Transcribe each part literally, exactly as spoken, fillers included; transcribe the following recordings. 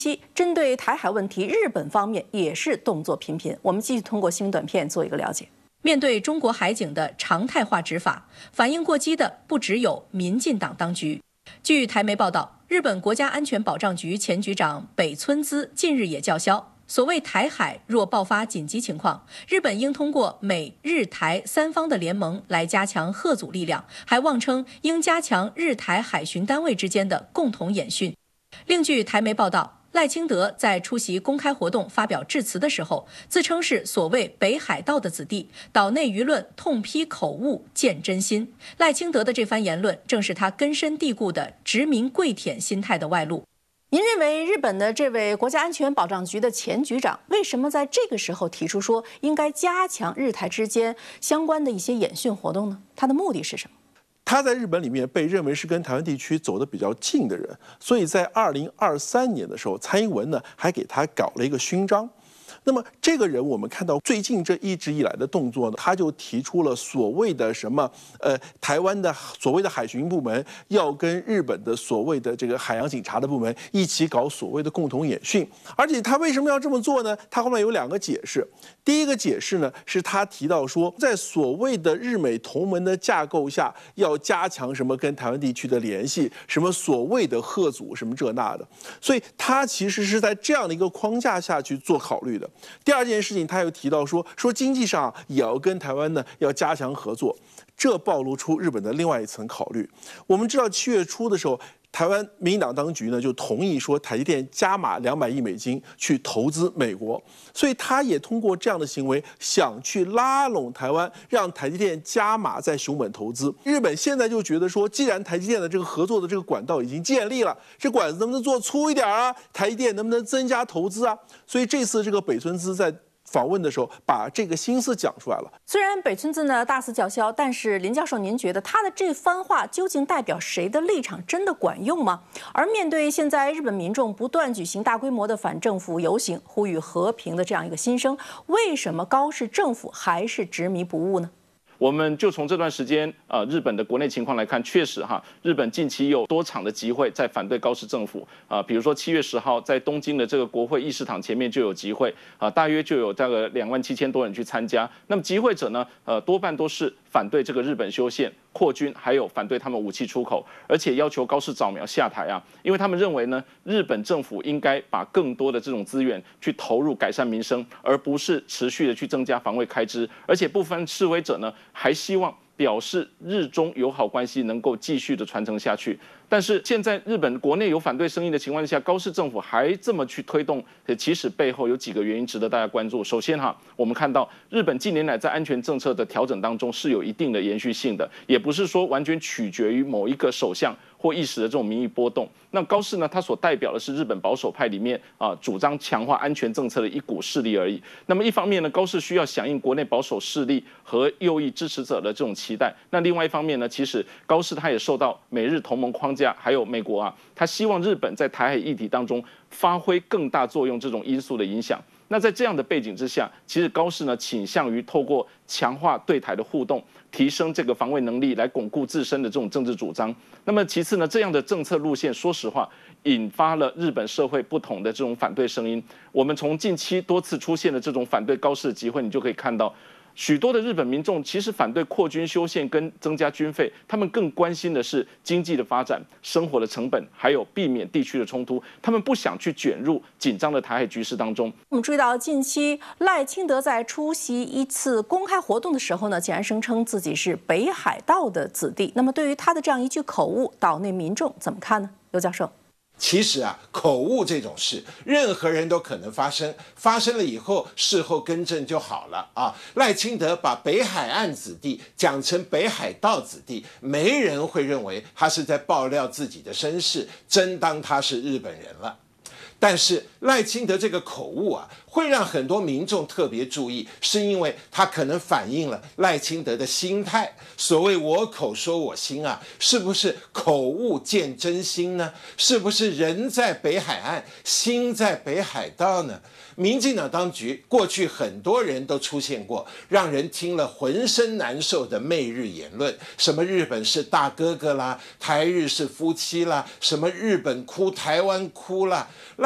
其针对台海问题，日本方面也是动作频频。我们继续通过新闻短片做一个了解。面对中国海警的常态化执法，反应过激的不只有民进党当局。据台媒报道，日本国家安全保障局前局长北村滋近日也叫嚣，所谓台海若爆发紧急情况，日本应通过美日台三方的联盟来加强嚇阻力量，还妄称应加强日台海巡单位之间的共同演训。另据台媒报道，赖清德在出席公开活动发表致辞的时候，自称是所谓北海道的子弟，岛内舆论痛批口误见真心。赖清德的这番言论，正是他根深蒂固的殖民跪舔心态的外露。您认为日本的这位国家安全保障局的前局长，为什么在这个时候提出说应该加强日台之间相关的一些演训活动呢？他的目的是什么？ 他在日本里面被认为是跟台湾地区走得比较近的人，所以在二零二三年的时候，蔡英文呢还给他搞了一个勋章。那么这个人，我们看到最近这一直以来的动作呢，他就提出了所谓的什么呃，台湾的所谓的海巡部门要跟日本的所谓的这个海洋警察的部门一起搞所谓的共同演训。而且他为什么要这么做呢？他后面有两个解释。第一个解释呢，是他提到说，在所谓的日美同盟的架构下，要加强什么跟台湾地区的联系，什么所谓的嚇阻什么这那的。所以他其实是在这样的一个框架下去做考虑的。第二件事情，他又提到说，说经济上也要跟台湾呢要加强合作，这暴露出日本的另外一层考虑。我们知道七月初的时候，台湾民进党当局呢就同意说台积电加码两百亿美金去投资美国，所以他也通过这样的行为想去拉拢台湾，让台积电加码在熊本投资。日本现在就觉得说，既然台积电的这个合作的这个管道已经建立了，这管子能不能做粗一点啊？台积电能不能增加投资啊？所以这次这个北村滋在访问的时候，把这个心思讲出来了。 虽然北村滋呢大肆叫嚣，但是林教授，您觉得他的这番话究竟代表谁的立场？真的管用吗？而面对现在日本民众不断举行大规模的反政府游行，呼吁和平的这样一个心声，为什么高市政府还是执迷不悟呢？ 我们就从这段时间呃日本的国内情况来看，确实哈，日本近期有多场的集会在反对高市政府啊、呃，比如说七月十号在东京的这个国会议事堂前面就有集会啊、呃，大约就有大概两万七千多人去参加。那么集会者呢，呃，多半都是反对这个日本修宪、扩军，还有反对他们武器出口，而且要求高市早苗下台啊，因为他们认为呢，日本政府应该把更多的这种资源去投入改善民生，而不是持续的去增加防卫开支。而且部分示威者呢，还希望表示日中友好关系能够继续的传承下去。但是现在日本国内有反对声音的情况下，高市政府还这么去推动，其实背后有几个原因值得大家关注。首先哈，我们看到日本近年来在安全政策的调整当中是有一定的延续性的，也不是说完全取决于某一个首相或一时的这种民意波动。那高市呢，他所代表的是日本保守派里面啊主张强化安全政策的一股势力而已。那么一方面呢，高市需要响应国内保守势力和右翼支持者的这种期待。那另外一方面呢，其实高市他也受到美日同盟框架还有美国啊，他希望日本在台海议题当中发挥更大作用这种因素的影响。那在这样的背景之下，其实高市呢倾向于透过强化对台的互动，提升这个防卫能力，来巩固自身的这种政治主张。那么其次呢，这样的政策路线，说实话，引发了日本社会不同的这种反对声音。我们从近期多次出现的这种反对高市的集会，你就可以看到，许多的日本民众其实反对扩军修宪跟增加军费，他们更关心的是经济的发展、生活的成本，还有避免地区的冲突。他们不想去卷入紧张的台海局势当中。 我们注意到，近期赖清德在出席一次公开活动的时候呢，竟然声称自己是北海道的子弟。那么，对于他的这样一句口误，岛内民众怎么看呢？刘教授。 其实啊，口误这种事，任何人都可能发生，发生了以后，事后更正就好了啊。赖清德把北海岸子弟讲成北海道子弟，没人会认为他是在爆料自己的身世，真当他是日本人了。但是赖清德这个口误啊，会让很多民众特别注意，是因为他可能反映了赖清德的心态。所谓我口说我心啊，是不是口误见真心呢？是不是人在北海岸，心在北海道呢？民进党当局过去很多人都出现过让人听了浑身难受的媚日言论，什么日本是大哥哥啦，台日是夫妻啦，什么日本哭台湾哭啦。赖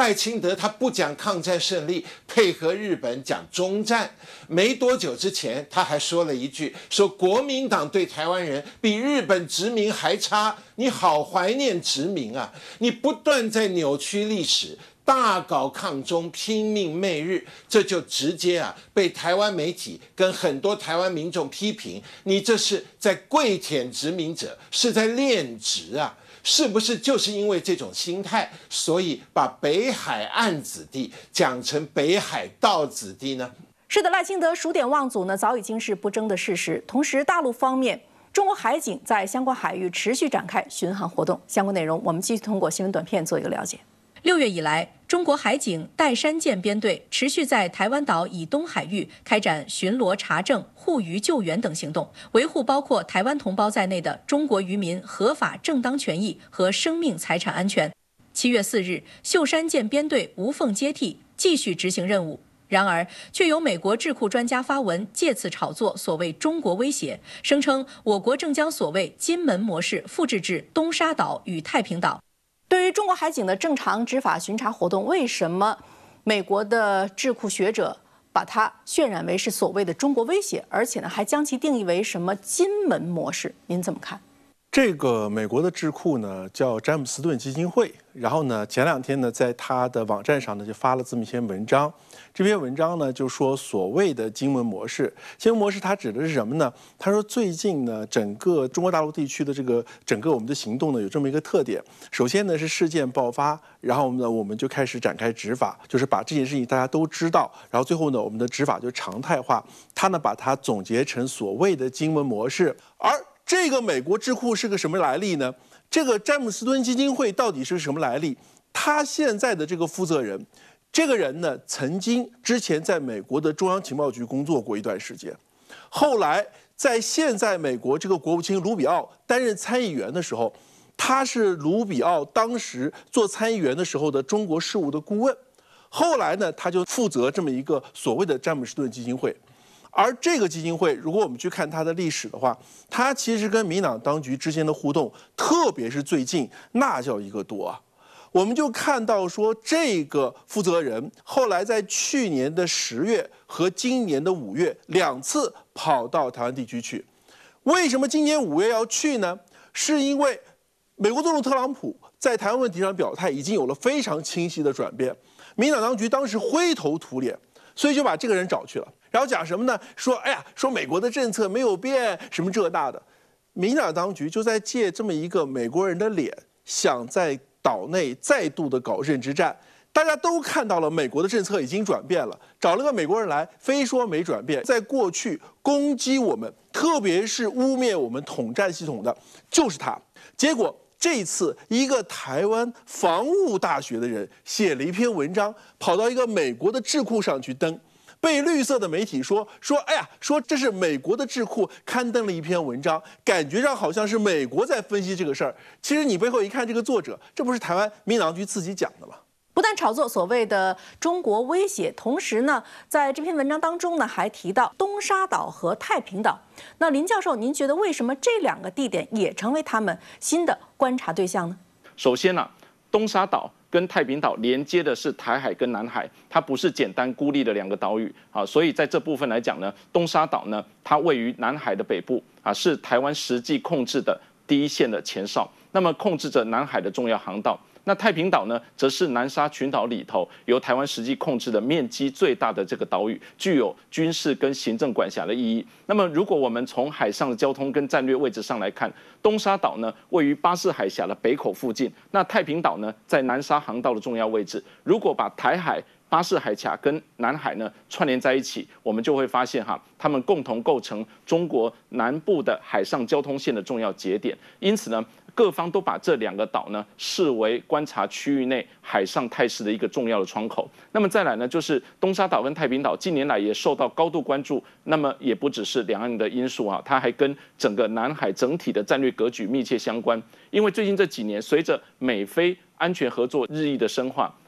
赖清德他不讲抗战胜利，配合日本讲中战。没多久之前，他还说了一句，说国民党对台湾人比日本殖民还差。你好怀念殖民啊！你不断在扭曲历史。大搞抗中，拼命媚日，这就直接啊被台湾媒体跟很多台湾民众批评，你这是在跪舔殖民者，是在恋殖啊！是不是就是因为这种心态，所以把北海岸子弟讲成北海道子弟呢？ 是的，赖清德数典忘祖呢，早已经是不争的事实。同时，大陆方面，中国海警在相关海域持续展开巡航活动。相关内容，我们继续通过新闻短片做一个了解。六月以来，中国海警岱山舰编队持续在台湾岛以东海域开展巡逻查证、护渔救援等行动，维护包括台湾同胞在内的中国渔民合法正当权益和生命财产安全。七月四日，秀山舰编队无缝接替，继续执行任务。然而，却有美国智库专家发文，借此炒作所谓中国威胁，声称我国正将所谓金门模式复制至东沙岛与太平岛。对于中国海警的正常执法巡查活动，为什么美国的智库学者把它渲染为是所谓的中国威胁，而且呢还将其定义为什么金门模式？您怎么看？ 这个美国的智库呢叫詹姆斯顿基金会，然后呢前两天呢在他的网站上呢就发了这么一篇文章。这篇文章呢就说所谓的金门模式，金门模式它指的是什么呢？他说最近呢整个中国大陆地区的这个整个我们的行动呢有这么一个特点，首先呢是事件爆发，然后呢我们就开始展开执法，就是把这件事情大家都知道，然后最后呢我们的执法就常态化。他呢把它总结成所谓的金门模式。而这个美国智库是个什么来历呢？这个詹姆斯顿基金会到底是什么来历？他现在的这个负责人，这个人呢，曾经之前在美国的中央情报局工作过一段时间，后来在现在美国这个国务卿卢比奥担任参议员的时候，他是卢比奥当时做参议员的时候的中国事务的顾问，后来呢，他就负责这么一个所谓的詹姆斯顿基金会。而这个基金会，如果我们去看它的历史的话，它其实跟民党当局之间的互动，特别是最近，那叫一个多啊！我们就看到说，这个负责人后来在去年的十月和今年的五月两次跑到台湾地区去。为什么今年五月要去呢？是因为美国总统特朗普在台湾问题上表态已经有了非常清晰的转变，民党当局当时灰头土脸，所以就把这个人找去了。然后讲什么呢？说哎呀，说美国的政策没有变，什么这那的。民进党当局就在借这么一个美国人的脸，想在岛内再度的搞认知战。大家都看到了，美国的政策已经转变了，找了个美国人来，非说没转变。在过去攻击我们，特别是污蔑我们统战系统的，就是他。结果这次一个台湾防务大学的人写了一篇文章，跑到一个美国的智库上去登。被绿色的媒体说说，哎呀，说这是美国的智库刊登了一篇文章，感觉上好像是美国在分析这个事儿。其实你背后一看，这个作者，这不是台湾民党局自己讲的吗？ 不但炒作所谓的中国威胁，同时呢，在这篇文章当中呢，还提到东沙岛和太平岛。那林教授，您觉得为什么这两个地点也成为他们新的观察对象呢？ 首先呢、啊，东沙岛跟太平岛连接的是台海跟南海，它不是简单孤立的两个岛屿啊，所以在这部分来讲呢，东沙岛呢，它位于南海的北部啊，是台湾实际控制的第一线的前哨，那么控制着南海的重要航道。那太平岛呢，则是南沙群岛里头由台湾实际控制的面积最大的这个岛屿，具有军事跟行政管辖的意义。那么，如果我们从海上的交通跟战略位置上来看，东沙岛呢位于巴士海峡的北口附近，那太平岛呢在南沙航道的重要位置。如果把台海、巴士海峡跟南海呢串联在一起，我们就会发现哈，它们共同构成中国南部的海上交通线的重要节点。因此呢，各方都把这两个岛呢视为观察区域内海上态势的一个重要的窗口。那么再来呢，就是东沙岛跟太平岛近年来也受到高度关注。那么也不只是两岸的因素啊，它还跟整个南海整体的战略格局密切相关。因为最近这几年，随着美菲安全合作日益的深化，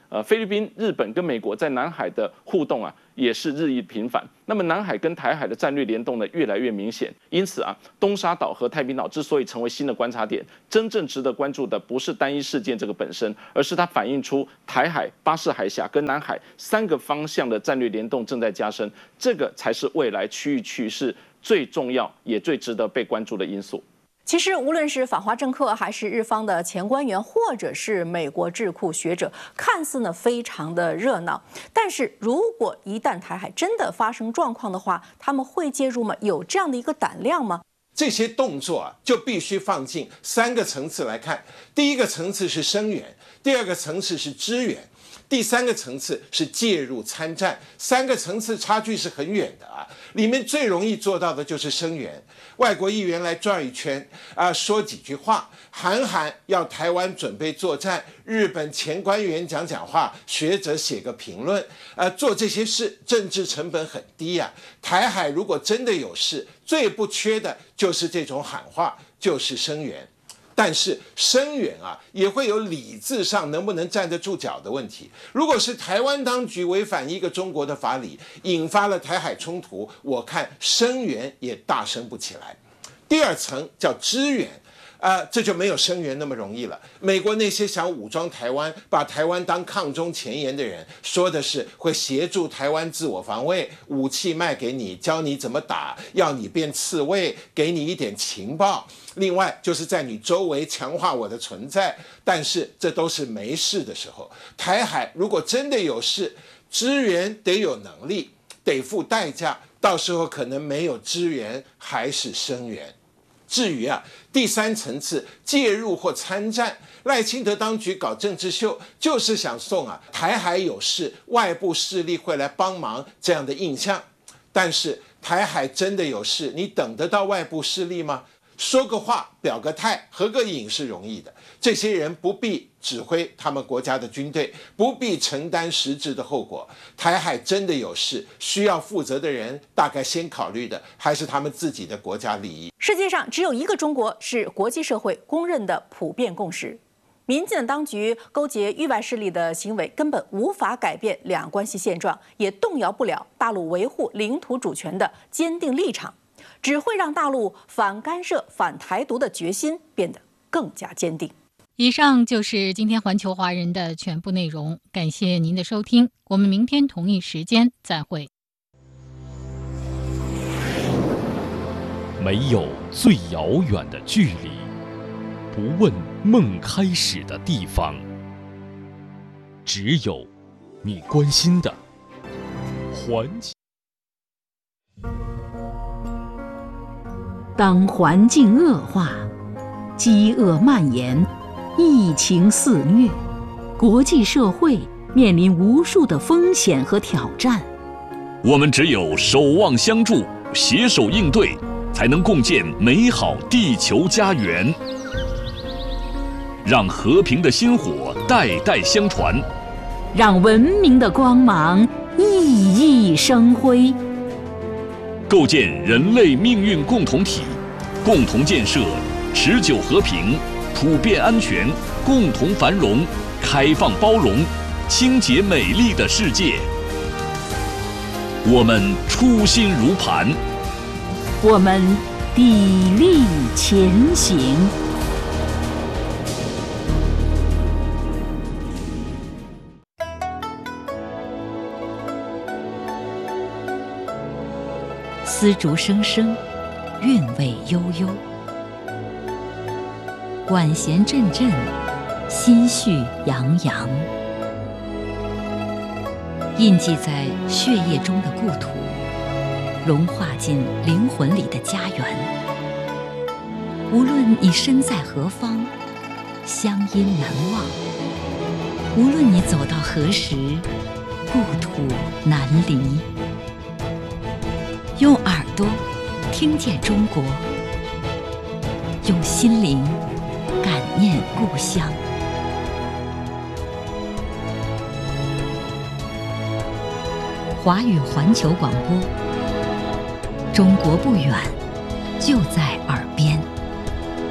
呃，菲律宾、日本跟美国在南海的互动啊，也是日益频繁。那么南海跟台海的战略联动呢，越来越明显。因此啊，东沙岛和太平岛之所以成为新的观察点，真正值得关注的不是单一事件这个本身，而是它反映出台海、巴士海峡跟南海三个方向的战略联动正在加深，这个才是未来区域趋势最重要也最值得被关注的因素。 其实，无论是反华政客，还是日方的前官员，或者是美国智库学者，看似呢非常的热闹。但是如果一旦台海真的发生状况的话，他们会介入吗？有这样的一个胆量吗？ 这些动作啊，就必须放进三个层次来看。第一个层次是声援，第二个层次是支援，第三个层次是介入参战。三个层次差距是很远的啊。里面最容易做到的就是声援，外国议员来转一圈啊，说几句话，喊喊要台湾准备作战，日本前官员讲讲话，学者写个评论，呃，做这些事，政治成本很低啊。台海如果真的有事，最不缺的就是这种喊话，就是声援。但是声援啊，也会有理智上能不能站得住脚的问题。如果是台湾当局违反一个中国的法理，引发了台海冲突，我看声援也大声不起来。第二层叫支援。啊、呃，这就没有声援那么容易了。美国那些想武装台湾、把台湾当抗中前沿的人，说的是会协助台湾自我防卫，武器卖给你，教你怎么打，要你变刺猬，给你一点情报。另外就是在你周围强化我的存在。但是这都是没事的时候。台海如果真的有事，支援得有能力，得付代价，到时候可能没有支援，还是声援。至于啊，第三层次介入或参战，赖清德当局搞政治秀，就是想送啊台海有事，外部势力会来帮忙这样的印象。但是台海真的有事，你等得到外部势力吗？说个话，表个态，合个影是容易的。这些人不必指挥他们国家的军队，不必承担实质的后果。台海真的有事，需要负责的人，大概先考虑的还是他们自己的国家利益。 世界上只有一个中国是国际社会公认的普遍共识。民进党当局勾结域外势力的行为根本无法改变两岸关系现状，也动摇不了大陆维护领土主权的坚定立场，只会让大陆反干涉、反台独的决心变得更加坚定。 以上就是今天环球华人的全部内容，感谢您的收听，我们明天同一时间再会。 没有最遥远的距离，不问梦开始的地方，只有你关心的环境。 当环境恶化，饥饿蔓延，疫情肆虐，国际社会面临无数的风险和挑战。 我们只有守望相助，携手应对，才能共建美好地球家园。让和平的薪火代代相传， 让文明的光芒熠熠生辉。 构建人类命运共同体，共同建设持久和平、普遍安全、共同繁荣、开放包容、清洁美丽的世界。我们初心如磐， 我们砥砺前行。丝竹声声，韵味悠悠；管弦阵阵，心绪洋洋。印记在血液中的故土，融化进灵魂里的家园。无论你身在何方，乡音难忘；无论你走到何时，故土难离。用耳朵听见中国，用心灵感念故乡。华语环球广播，中国不远，就在